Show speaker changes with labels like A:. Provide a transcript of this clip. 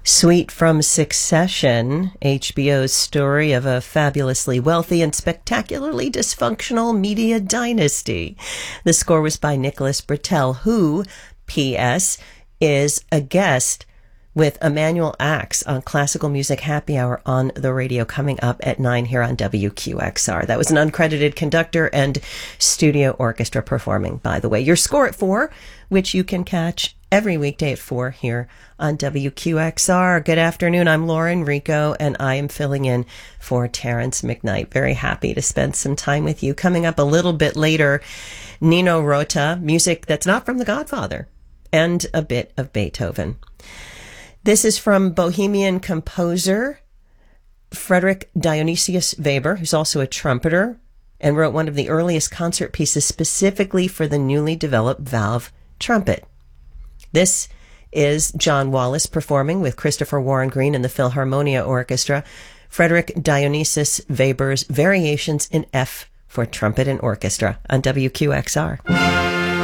A: Suite from Succession, HBO's story of a fabulously wealthy and spectacularly dysfunctional media dynasty. The score was by Nicholas Britell, who, P.S., is a guest with Emanuel Axe on Classical Music Happy Hour on the radio coming up at 9 here on WQXR. That was an uncredited conductor and studio orchestra performing, by the way. Your score at 4, which you can catch every weekday at 4 here on WQXR. Good afternoon. I'm Lauren Rico, and I am filling in for Terrence McKnight. Very happy to spend some time with you. Coming up a little bit later, Nino Rota, music that's not from The Godfather, and a bit of Beethoven. This is from Bohemian composer Frederick Dionysius Weber, who's also a trumpeter and wrote one of the earliest concert pieces specifically for the newly developed valve trumpet. This is John Wallace performing with Christopher Warren Green and the Philharmonia Orchestra, Frederick Dionysius Weber's Variations in F for Trumpet and Orchestra on WQXR.